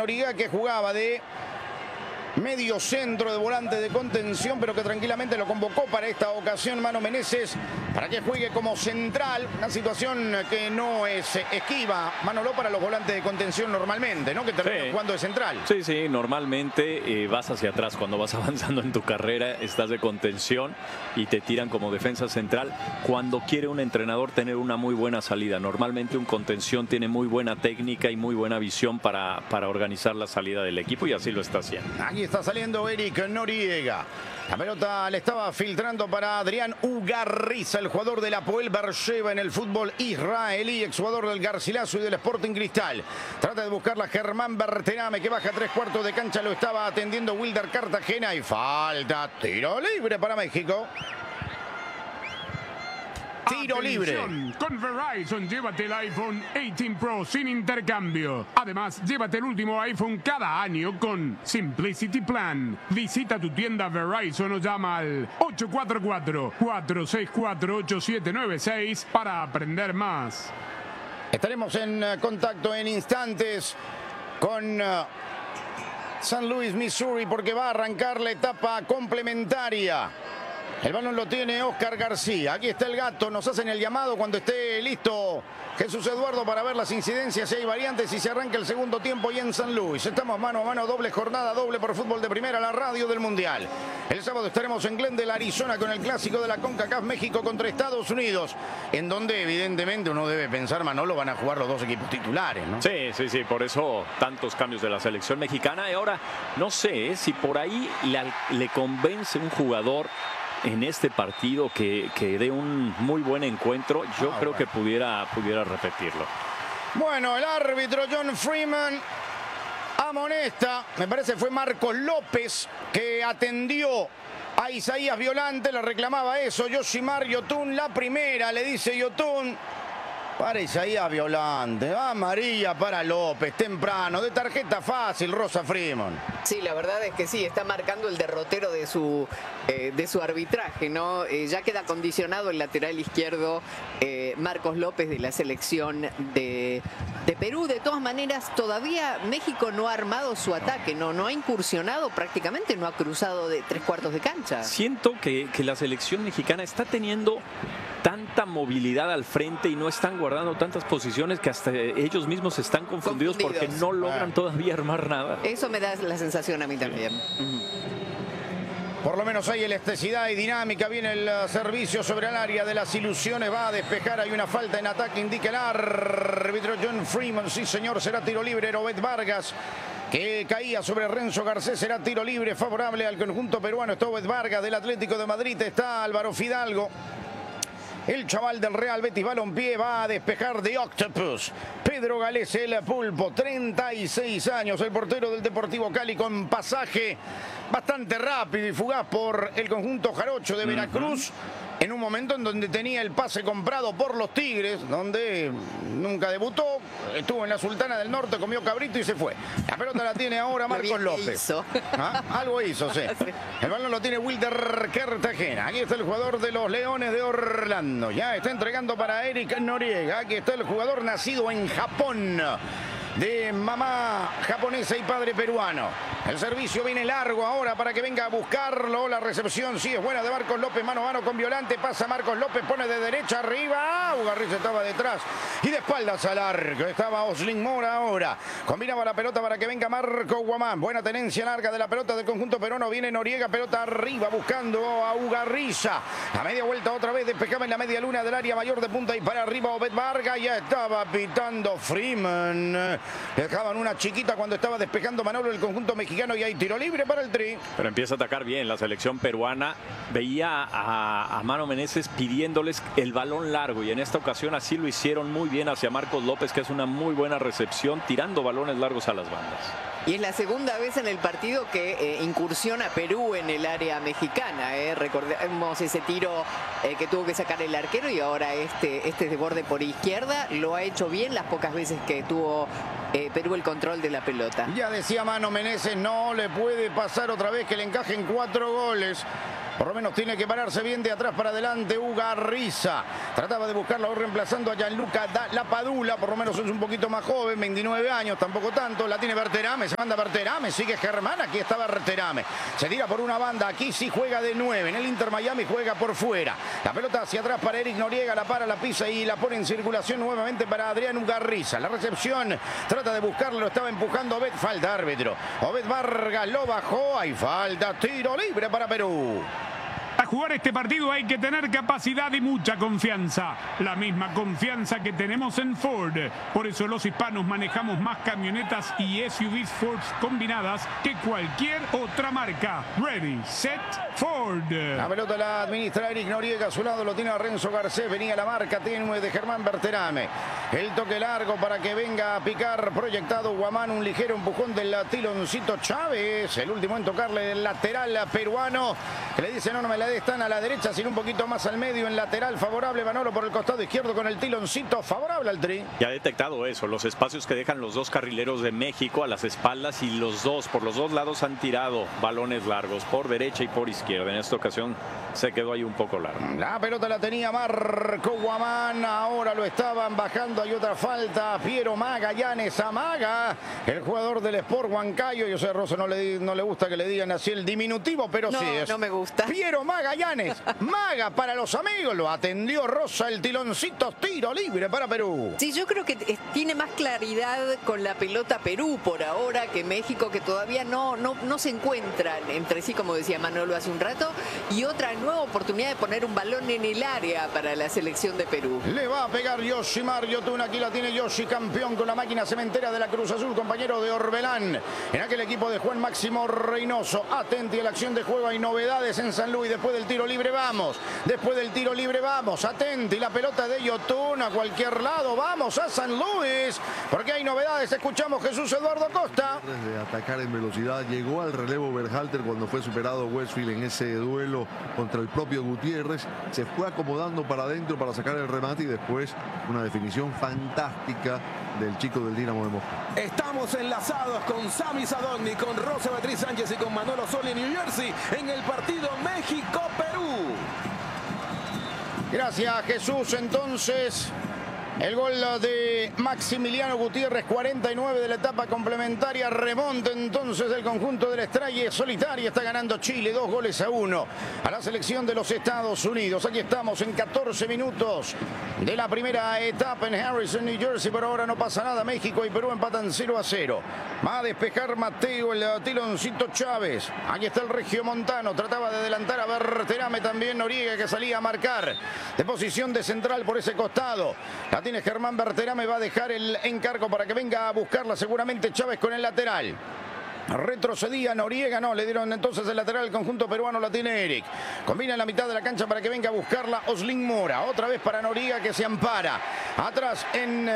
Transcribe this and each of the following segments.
Noriega, que jugaba de medio centro, de volante de contención, pero que tranquilamente lo convocó para esta ocasión Mano Meneses para que juegue como central. Una situación que no es esquiva, Manolo, para los volantes de contención normalmente, ¿no? Que terminan jugando de central. Sí, sí, normalmente vas hacia atrás cuando vas avanzando en tu carrera, estás de contención y te tiran como defensa central cuando quiere un entrenador tener una muy buena salida. Normalmente un contención tiene muy buena técnica y muy buena visión para organizar la salida del equipo, y así lo está haciendo. Aquí está saliendo Eric Noriega. La pelota le estaba filtrando para Adrián Ugarriza, el jugador de la Hapoel Beersheva en el fútbol israelí, exjugador del Garcilaso y del Sporting Cristal. Trata de buscarla Germán Berterame, que baja 3/4 de cancha, lo estaba atendiendo Wilder Cartagena y falta. Tiro libre para México. Tiro libre. Con Verizon, llévate el iPhone 18 Pro sin intercambio. Además, llévate el último iPhone cada año con Simplicity Plan. Visita tu tienda Verizon o llama al 844-464-8796 para aprender más. Estaremos en contacto en instantes con San Luis, Missouri, porque va a arrancar la etapa complementaria. El balón lo tiene Oscar García. Aquí está el gato. Nos hacen el llamado cuando esté listo Jesús Eduardo para ver las incidencias, si hay variantes, y se arranca el segundo tiempo y en San Luis. Estamos mano a mano, doble jornada, doble por fútbol de primera, la radio del Mundial. El sábado estaremos en Glendale, Arizona, con el clásico de la CONCACAF, México contra Estados Unidos, en donde evidentemente uno debe pensar, Manolo, van a jugar los dos equipos titulares, ¿no? Sí, sí, sí, por eso tantos cambios de la selección mexicana. Y ahora, no sé si por ahí le convence un jugador en este partido que dé un muy buen encuentro. Yo creo que pudiera repetirlo. Bueno, el árbitro John Freeman amonesta, me parece fue Marcos López, que atendió a Isaías Violante, le reclamaba eso, Yoshimar Yotun, la primera, le dice Yotun para Isaías Violante, amarilla para López, temprano, de tarjeta fácil, Rosa Freeman. Sí, la verdad es que sí, está marcando el derrotero de su arbitraje, ¿no? Ya queda condicionado el lateral izquierdo Marcos López de la selección de Perú. De todas maneras, todavía México no ha armado su ataque, no ha incursionado prácticamente, no ha cruzado de 3/4 de cancha. Siento que la selección mexicana está teniendo tanta movilidad al frente y no están guardando tantas posiciones que hasta ellos mismos están confundidos porque no logran todavía armar nada. Eso me da la sensación a mí también. Por lo menos hay elasticidad y dinámica. Viene el servicio sobre el área de las ilusiones. Va a despejar. Hay una falta en ataque. Indica el árbitro John Freeman. Sí, señor. Será tiro libre. Robert Vargas, que caía sobre Renzo Garcés, será tiro libre favorable al conjunto peruano. Está Robert Vargas del Atlético de Madrid. Está Álvaro Fidalgo, el chaval del Real Betis Balompié. Va a despejar de Octopus Pedro Galés, el pulpo, 36 años, el portero del Deportivo Cali, con pasaje bastante rápido y fugaz por el conjunto jarocho de Veracruz, en un momento en donde tenía el pase comprado por los Tigres, donde nunca debutó, estuvo en la Sultana del Norte, comió cabrito y se fue. La pelota la tiene ahora Marcos López. ¿Ah? Algo hizo, sí. El balón lo tiene Wilder Cartagena. Aquí está el jugador de los Leones de Orlando. Ya está entregando para Eric Noriega. Aquí está el jugador nacido en Japón, de mamá japonesa y padre peruano. El servicio viene largo ahora para que venga a buscarlo. La recepción sí es buena de Marcos López, mano a mano con Violante. Pasa Marcos López, pone de derecha arriba. Ugarriz estaba detrás y de espaldas al arco. Estaba Oslin Mora ahora. Combinaba la pelota para que venga Marco Guamán. Buena tenencia larga de la pelota del conjunto peruano. Viene Noriega, pelota arriba buscando a Ugarriza. A media vuelta otra vez despejaba en la media luna del área mayor de punta y para arriba Obed Vargas. Ya estaba pitando Freeman. Dejaban una chiquita cuando estaba despejando Manolo el conjunto mexicano y hay tiro libre para el Tri. Pero empieza a atacar bien la selección peruana. Veía a Mano Meneses pidiéndoles el balón largo y en esta ocasión así lo hicieron muy bien hacia Marcos López, que es una muy buena recepción, tirando balones largos a las bandas. Y es la segunda vez en el partido que incursiona Perú en el área mexicana. Recordemos ese tiro que tuvo que sacar el arquero y ahora este de borde por izquierda. Lo ha hecho bien las pocas veces que tuvo Perú el control de la pelota. Ya decía Mano Meneses, no le puede pasar otra vez que le encajen 4 goles Por lo menos tiene que pararse bien de atrás para adelante Ugarriza. Trataba de buscarlo reemplazando a Gianluca Lapadula. Por lo menos es un poquito más joven, 29 años, tampoco tanto. La tiene Berterame, se manda Berterame, sigue Germán. Aquí está Berterame. Se tira por una banda, aquí sí juega de 9. En el Inter Miami juega por fuera. La pelota hacia atrás para Eric Noriega, la para, la pisa y la pone en circulación nuevamente para Adrián Ugarriza. La recepción, trata de buscarlo, lo estaba empujando Obed. Falta, árbitro. Obed Vargas lo bajó, hay falta, tiro libre para Perú. Para jugar este partido hay que tener capacidad y mucha confianza. La misma confianza que tenemos en Ford. Por eso los hispanos manejamos más camionetas y SUVs Ford combinadas que cualquier otra marca. Ready, set, Ford. La pelota la administra Eric Noriega. A su lado lo tiene a Renzo Garcés. Venía la marca tenue de Germán Berterame. El toque largo para que venga a picar. Proyectado Guamán. Un ligero empujón del Tiloncito Chávez. El último en tocarle el lateral peruano. Que le dice: no me la están a la derecha, sino un poquito más al medio, en lateral favorable. Manolo por el costado izquierdo con el Tiloncito favorable al Tri. Ya ha detectado eso, los espacios que dejan los dos carrileros de México a las espaldas, y los dos, por los dos lados han tirado balones largos, por derecha y por izquierda. En esta ocasión se quedó ahí un poco largo. La pelota la tenía Marco Guamán, ahora lo estaban bajando. Hay otra falta, Piero Magallanes Amaga, el jugador del Sport Huancayo. Yo sé, Rosa no le gusta que le digan así el diminutivo, pero no, sí es. No me gusta. Piero Magallanes, Maga para los amigos, lo atendió Rosa, el Tiloncito, tiro libre para Perú. Sí, yo creo que tiene más claridad con la pelota Perú por ahora que México, que todavía no se encuentran entre sí, como decía Manolo hace un rato, y otra nueva oportunidad de poner un balón en el área para la selección de Perú. Le va a pegar Yoshimar Yotun, aquí la tiene Yoshi, campeón con la máquina cementera de la Cruz Azul, compañero de Orbelán, en aquel equipo de Juan Máximo Reynoso. Atenti a la acción de juego, hay novedades en San Luis. Después del tiro libre vamos, atenti, la pelota de Yotun a cualquier lado, vamos a San Luis, porque hay novedades. Escuchamos Jesús Eduardo Costa. De atacar en velocidad, llegó al relevo Berhalter cuando fue superado Westfield en ese duelo contra el propio Gutiérrez, se fue acomodando para adentro para sacar el remate y después una definición fantástica del chico del Dinamo de Moscú. Estamos enlazados con Sami Sadovni, con Rosa Beatriz Sánchez y con Manolo Soli en New Jersey en el partido México-Perú. Gracias, Jesús. Entonces, el gol de Maximiliano Gutiérrez, 49 de la etapa complementaria. Remonta entonces el conjunto de la Estrella Solitaria. Está ganando Chile 2-1 a la selección de los Estados Unidos. Aquí estamos en 14 minutos de la primera etapa en Harrison, New Jersey. Por ahora no pasa nada. México y Perú empatan 0-0. Va a despejar Mateo, el Tiloncito Chávez. Aquí está el regiomontano. Trataba de adelantar a Berterame también. Noriega, que salía a marcar de posición de central por ese costado. La tiene Germán Berterame, va a dejar el encargo para que venga a buscarla seguramente Chávez con el lateral. Retrocedía Noriega, no, le dieron entonces el lateral al conjunto peruano, la tiene Eric. Combina en la mitad de la cancha para que venga a buscarla Oslin Mora. Otra vez para Noriega, que se ampara. Atrás en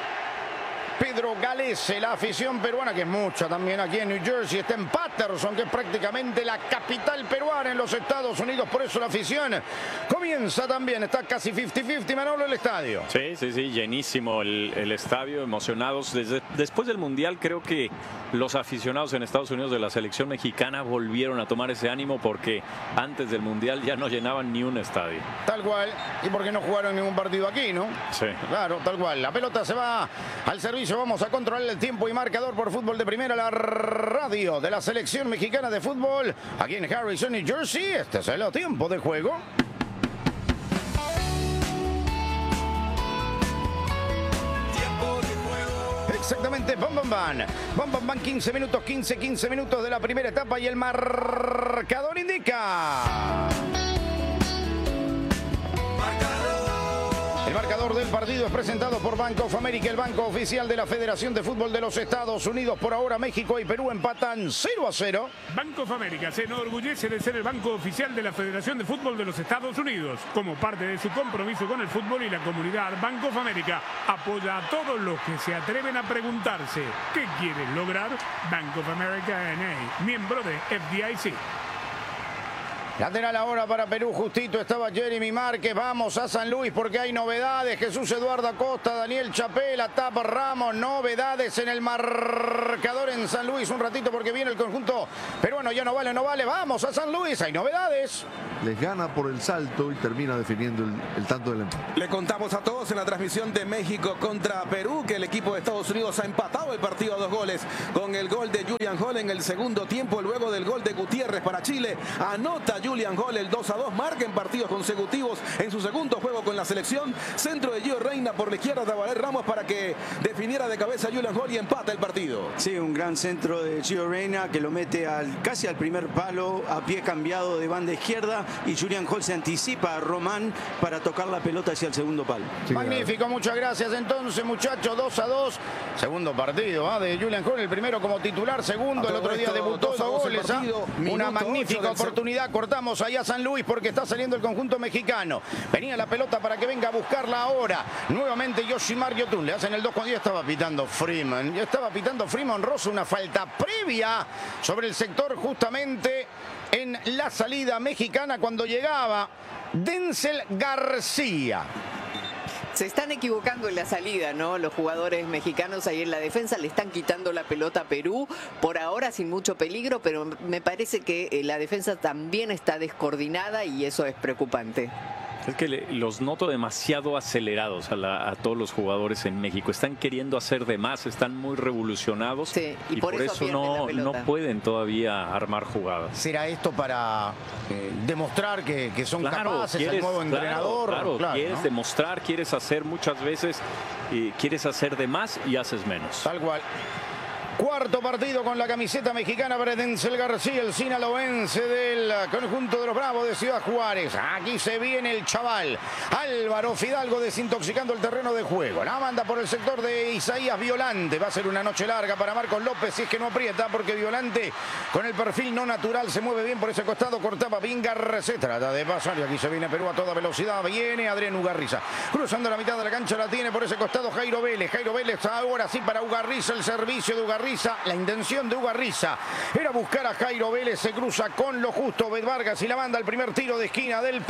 Pedro Galese, la afición peruana, que es mucha también aquí en New Jersey. Está en Patterson, que es prácticamente la capital peruana en los Estados Unidos. Por eso la afición comienza también. Está casi 50-50, Manolo, el estadio. Sí, llenísimo el estadio, emocionados. Después del Mundial, creo que los aficionados en Estados Unidos de la selección mexicana volvieron a tomar ese ánimo, porque antes del Mundial ya no llenaban ni un estadio. Tal cual, y porque no jugaron ningún partido aquí, ¿no? Sí. Claro, tal cual. La pelota se va al servicio. Vamos a controlar el tiempo y marcador por Fútbol de Primera, la radio de la selección mexicana de fútbol. Aquí en Harrison, New Jersey. Este es el tiempo de juego. Exactamente, bam, bam, bam. Bam, bam, bam, 15 minutos de la primera etapa y el marcador indica. El marcador del partido es presentado por Bank of America, el banco oficial de la Federación de Fútbol de los Estados Unidos. Por ahora México y Perú empatan 0-0. Bank of America se enorgullece de ser el banco oficial de la Federación de Fútbol de los Estados Unidos. Como parte de su compromiso con el fútbol y la comunidad, Bank of America apoya a todos los que se atreven a preguntarse ¿qué quieren lograr? Bank of America N.A., miembro de FDIC. Lateral ahora para Perú, justito estaba Jeremy Márquez. Vamos a San Luis porque hay novedades. Jesús Eduardo Acosta, Daniel Chapela, Tapa Ramos. Novedades en el marcador en San Luis. Un ratito porque viene el conjunto peruano. Ya no vale, no vale. Vamos a San Luis. Hay novedades. Les gana por el salto y termina definiendo el tanto del empate. Le contamos a todos en la transmisión de México contra Perú que el equipo de Estados Unidos ha empatado el partido a 2 goles con el gol de Julian Hall en el segundo tiempo, luego del gol de Gutiérrez para Chile. Anota Julian Hall el 2-2, marca en partidos consecutivos en su segundo juego con la selección. Centro de Gio Reina por la izquierda de Valer Ramos para que definiera de cabeza Julian Hall y empata el partido. Sí, un gran centro de Gio Reina que lo mete casi al primer palo, a pie cambiado de banda izquierda, y Julian Hall se anticipa a Román para tocar la pelota hacia el segundo palo. Sí, magnífico, muchas gracias. Entonces, muchachos, 2-2. Segundo partido de Julian Hall, el primero como titular, segundo, el otro día debutó, 2 goles. Una magnífica oportunidad. Cortamos allá a San Luis porque está saliendo el conjunto mexicano. Venía la pelota para que venga a buscarla ahora. Nuevamente Yoshimar Yotun. Le hacen el 2 cuando ya estaba pitando Freeman. Ya estaba pitando Freeman Rosso una falta previa sobre el sector justamente en la salida mexicana cuando llegaba Denzel García. Se están equivocando en la salida, ¿no? Los jugadores mexicanos ahí en la defensa le están quitando la pelota a Perú, por ahora sin mucho peligro, pero me parece que la defensa también está descoordinada y eso es preocupante. Es que los noto demasiado acelerados a todos los jugadores en México. Están queriendo hacer de más, están muy revolucionados, sí, y por eso no pueden todavía armar jugadas. ¿Será esto para demostrar que son capaces el nuevo entrenador? Claro, quieres demostrar, quieres hacer muchas veces, quieres hacer de más y haces menos. Tal cual. Cuarto partido con la camiseta mexicana para Denzel García, el sinaloense del conjunto de los Bravos de Ciudad Juárez. Aquí se viene el chaval Álvaro Fidalgo desintoxicando el terreno de juego. La manda por el sector de Isaías Violante. Va a ser una noche larga para Marcos López si es que no aprieta, porque Violante con el perfil no natural se mueve bien por ese costado. Cortaba bien Garcés, trata de pasar y aquí se viene Perú a toda velocidad. Viene Adrián Ugarriza cruzando la mitad de la cancha, la tiene por ese costado Jairo Vélez. Jairo Vélez ahora sí para Ugarriza, el servicio de Ugarriza. La intención de Ugarriza era buscar a Jairo Vélez, se cruza con lo justo Bet Vargas y la manda el primer tiro de esquina del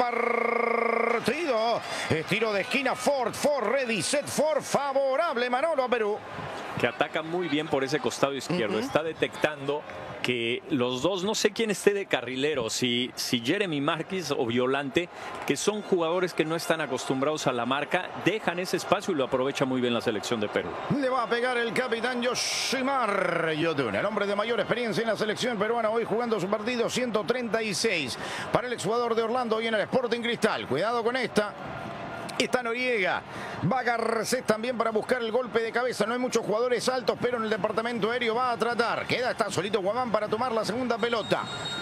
partido. Es tiro de esquina, Ford ready, set for, favorable Manolo a Perú. Que ataca muy bien por ese costado izquierdo, está detectando que los dos, no sé quién esté de carrilero, si Jeremy Márquez o Violante, que son jugadores que no están acostumbrados a la marca, dejan ese espacio y lo aprovecha muy bien la selección de Perú. Le va a pegar el capitán Yoshimar Yotun, el hombre de mayor experiencia en la selección peruana, hoy jugando su partido 136 para el exjugador de Orlando y en el Sporting Cristal. Cuidado con esta. Está Noriega, va Garcés también para buscar el golpe de cabeza. No hay muchos jugadores altos, pero en el departamento aéreo va a tratar. Está solito Guamán para tomar la segunda pelota.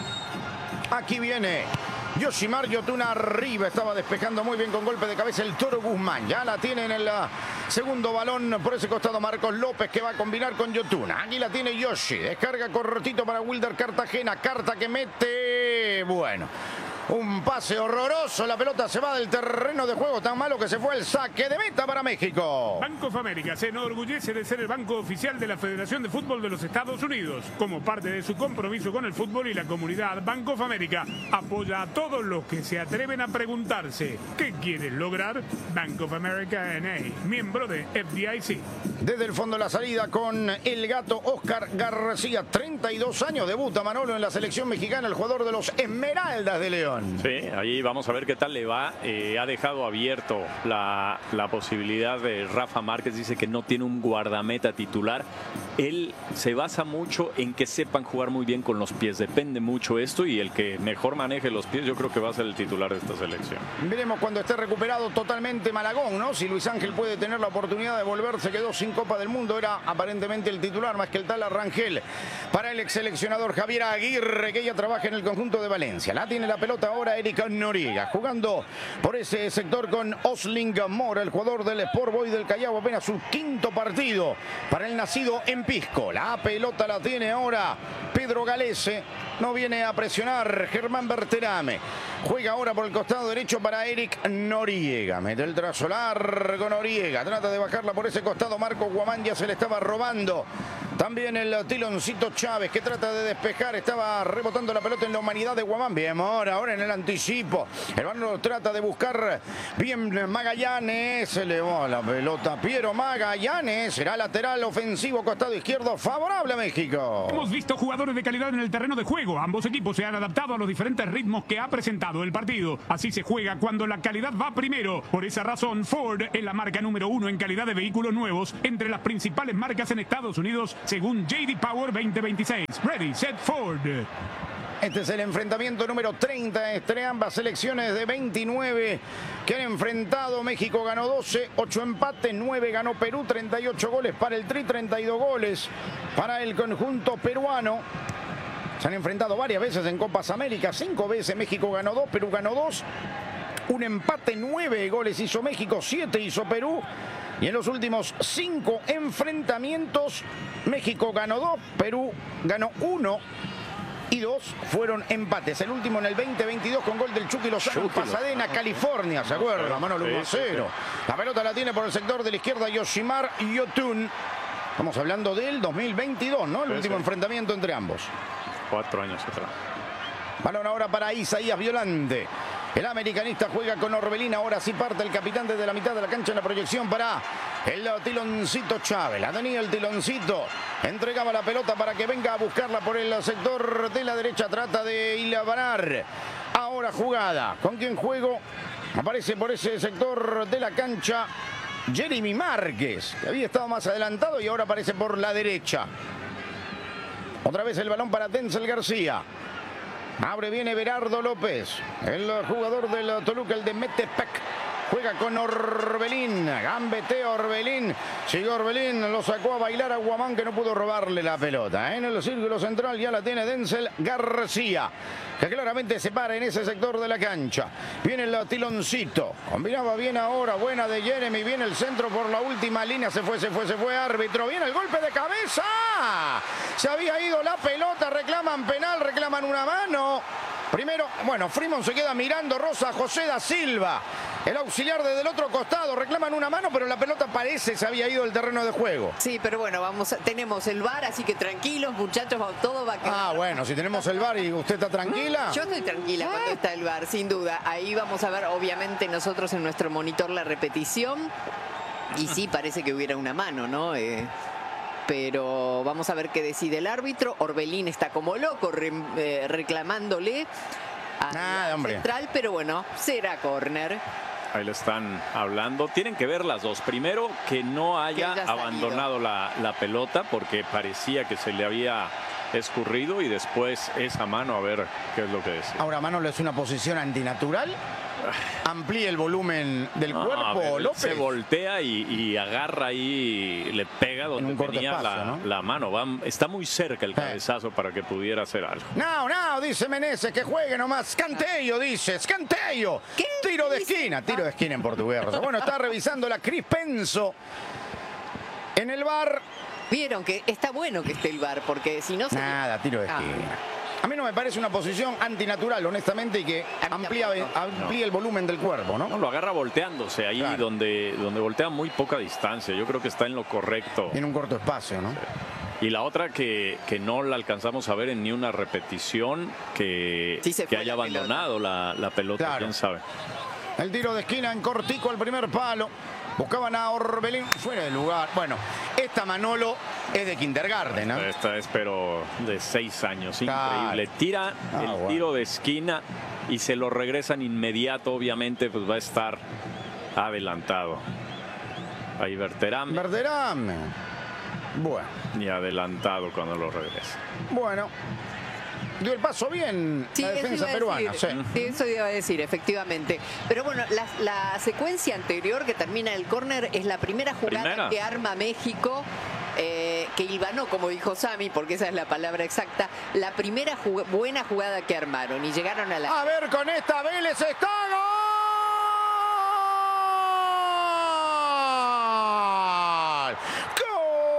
Aquí viene Yoshimar Yotun arriba, estaba despejando muy bien con golpe de cabeza el Toro Guzmán. Ya la tiene en el segundo balón por ese costado Marcos López, que va a combinar con Yotun. Aquí la tiene Yoshi, descarga cortito para Wilder Cartagena. Carta que mete, bueno, un pase horroroso, la pelota se va del terreno de juego, tan malo que se fue el saque de meta para México. Banco of America se enorgullece de ser el banco oficial de la Federación de Fútbol de los Estados Unidos. Como parte de su compromiso con el fútbol y la comunidad, Banco of America apoya a todos los que se atreven a preguntarse ¿qué quieres lograr? Bank of America N.A., miembro de FDIC. Desde el fondo la salida con el gato Oscar García, 32 años, debuta Manolo en la selección mexicana, el jugador de los Esmeraldas de León. Sí, ahí vamos a ver qué tal le va. Ha dejado abierto la posibilidad de Rafa Márquez, dice que no tiene un guardameta titular. Él se basa mucho en que sepan jugar muy bien con los pies, depende mucho esto, y el que mejor maneje los pies yo creo que va a ser el titular de esta selección. Veremos cuando esté recuperado totalmente Malagón, ¿no? Si Luis Ángel puede tener la oportunidad de volver, se quedó sin Copa del Mundo, era aparentemente el titular más que el tal Arrangel. Para el ex seleccionador Javier Aguirre, que ya trabaja en el conjunto de Valencia. La tiene la pelota ahora Eric Noriega, jugando por ese sector con Osling Mora, el jugador del Sport Boys del Callao, apenas su quinto partido para el nacido en Pisco. La pelota la tiene ahora Pedro Galese, no viene a presionar Germán Berterame. Juega ahora por el costado derecho para Eric Noriega. Mete el trazo largo Noriega. Trata de bajarla por ese costado. Marco Guamán ya se le estaba robando También el Tiloncito Chávez que trata de despejar. Estaba rebotando la pelota en la humanidad de Guamán. Bien, ahora en el anticipo. El balón trata de buscar bien Magallanes. Se elevó la pelota Piero Magallanes. Será lateral ofensivo costado izquierdo favorable a México. Hemos visto jugadores de calidad en el terreno de juego. Ambos equipos se han adaptado a los diferentes ritmos que ha presentado el partido. Así se juega cuando la calidad va primero. Por esa razón, Ford es la marca número 1 en calidad de vehículos nuevos entre las principales marcas en Estados Unidos, según JD Power 2026. Ready, set, Ford. Este es el enfrentamiento número 30 entre ambas selecciones de 29 que han enfrentado. México ganó 12, 8 empates, 9 ganó Perú, 38 goles para el Tri, 32 goles para el conjunto peruano. Se han enfrentado varias veces en Copas Américas, 5 veces. México ganó 2, Perú ganó 2. Un empate, 9 goles hizo México, 7 hizo Perú. Y en los últimos 5 enfrentamientos, México ganó 2, Perú ganó 1 y 2 fueron empates. El último en el 2022 con gol del Chucky Lozano en Pasadena, California, ¿se acuerda? Mano 1-0. La pelota la tiene por el sector de la izquierda Yoshimar Yotun. Estamos hablando del 2022, ¿no? El último enfrentamiento entre ambos. 4 años atrás. Balón ahora para Isaías Violante. El americanista juega con Orbelín. Ahora sí parte el capitán desde la mitad de la cancha en la proyección para el Tiloncito Chávez. La tenía el Tiloncito. Entregaba la pelota para que venga a buscarla por el sector de la derecha. Trata de hilvanar. Ahora jugada. ¿Con quién juego? Aparece por ese sector de la cancha Jeremy Márquez, que había estado más adelantado y ahora aparece por la derecha. Otra vez el balón para Denzel García. Abre bien Everardo López, el jugador del Toluca, el de Metepec. Juega con Orbelín, gambetea Orbelín, sigue Orbelín, lo sacó a bailar a Guamán que no pudo robarle la pelota. En el círculo central ya la tiene Denzel García, que claramente se para en ese sector de la cancha. Viene el Tiloncito, combinaba bien ahora, buena de Jeremy, viene el centro por la última línea, se fue árbitro, viene el golpe de cabeza. Se había ido la pelota, reclaman penal, reclaman una mano. Primero, bueno, Freeman se queda mirando, Rosa José da Silva, el auxiliar desde el otro costado, reclaman una mano, pero la pelota parece se había ido del terreno de juego. Sí, pero bueno, tenemos el VAR, así que tranquilos, muchachos, todo va a quedar. Ah, bueno, si tenemos el VAR y usted está tranquila. Yo estoy tranquila cuando está el VAR, sin duda. Ahí vamos a ver, obviamente, nosotros en nuestro monitor la repetición. Y sí, parece que hubiera una mano, ¿no? Pero vamos a ver qué decide el árbitro. Orbelín está como loco reclamándole a central, pero bueno, será córner. Ahí le están hablando. Tienen que ver las dos. Primero, que no haya abandonado la pelota porque parecía que se le había escurrido, y después esa mano, a ver qué es lo que dice. Ahora, Manolo, ¿es una posición antinatural? Amplía el volumen del cuerpo, López. Se voltea y agarra ahí, le pega donde tenía espacio, la mano. Está muy cerca el cabezazo para que pudiera hacer algo. No, dice Meneses, que juegue nomás. Escanteio, dice, escanteio. Tiro de esquina en portugués. Bueno, está revisando la Cris Penso en el VAR. Vieron que está bueno que esté el VAR, porque si no... Nada, tiro de esquina. A mí no me parece una posición antinatural, honestamente, y que amplía el volumen del cuerpo, ¿no? No, lo agarra volteándose ahí, claro, donde voltea muy poca distancia. Yo creo que está en lo correcto. En un corto espacio, ¿no? Sí. Y la otra que no la alcanzamos a ver en ni una repetición, que haya abandonado la pelota, claro, quién sabe. El tiro de esquina en cortico al primer palo. Buscaban a Orbelín fuera de lugar. Bueno, esta, Manolo, es de kindergarten, ¿no? Esta es, pero de 6 años. Increíble. Tira el tiro de esquina y se lo regresan inmediato. Obviamente, pues va a estar adelantado. Ahí Berterame. Bueno. Y adelantado cuando lo regresa. Bueno. Dio el paso bien, sí, la defensa peruana. Sí, eso iba a decir, efectivamente. Pero bueno, la secuencia anterior que termina el córner es la primera jugada que arma México, que hilvanó, como dijo Sammy, porque esa es la palabra exacta, la primera buena jugada que armaron y llegaron a la... A ver, con esta Vélez está gol.